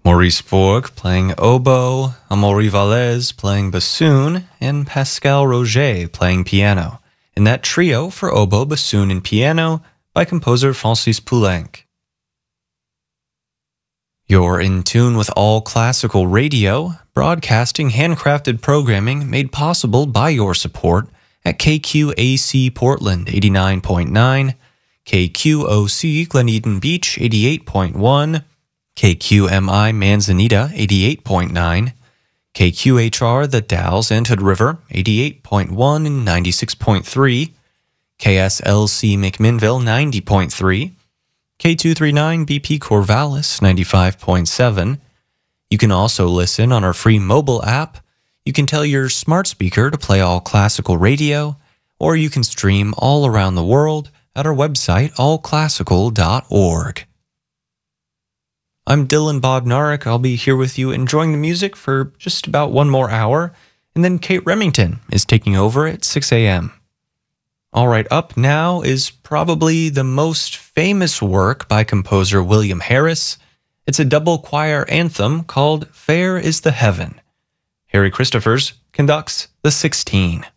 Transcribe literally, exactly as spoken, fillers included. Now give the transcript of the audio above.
Maurice Borg playing oboe, Amaury Valles playing bassoon, and Pascal Roger playing piano, in that trio for oboe, bassoon, and piano by composer Francis Poulenc. You're in tune with All Classical Radio, broadcasting handcrafted programming made possible by your support at K Q A C Portland eighty-nine point nine, K Q O C Glen Eden Beach eighty-eight point one, K Q M I Manzanita eighty-eight point nine, K Q H R The Dalles and Hood River eighty-eight point one and ninety-six point three, K S L C McMinnville ninety point three, K two thirty-nine B P Corvallis ninety-five point seven. You can also listen on our free mobile app. You can tell your smart speaker to play All Classical Radio, or you can stream all around the world at our website, all classical dot org. I'm Dylan Bodnarik. I'll be here with you enjoying the music for just about one more hour, and then Kate Remington is taking over at six a.m. All right, up now is probably the most famous work by composer William Harris. It's a double choir anthem called Fair is the Heaven. Harry Christophers conducts the sixteen.